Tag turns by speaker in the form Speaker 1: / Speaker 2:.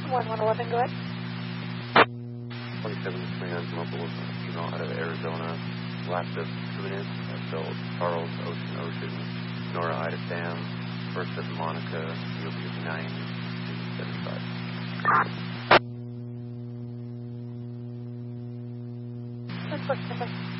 Speaker 1: 1111, go ahead.
Speaker 2: 2729 Mobile, out of Arizona. Last of Tunis, spelled Charles Ocean, Nora Ida Sam, first of Monica, UB 9275.
Speaker 1: That's what's number.